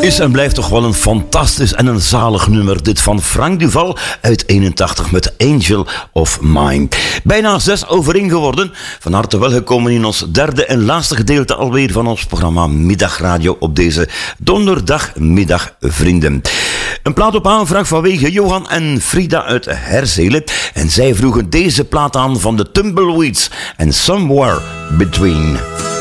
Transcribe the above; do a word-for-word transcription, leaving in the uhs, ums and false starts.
Is en blijft toch wel een fantastisch en een zalig nummer. Dit van Frank Duval uit eenentachtig met Angel of Mine. Bijna zes over één geworden. Van harte welgekomen in ons derde en laatste gedeelte alweer van ons programma Middagradio op deze donderdagmiddag, vrienden. Een plaat op aanvraag vanwege Johan en Frida uit Herzelen. En zij vroegen deze plaat aan van de Tumbleweeds en Somewhere Between.